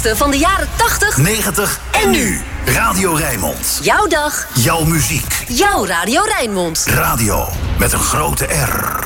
allerleukste van de jaren 80, 90 en nu. Radio Rijnmond. Jouw dag. Jouw muziek. Jouw Radio Rijnmond. Radio met een grote R.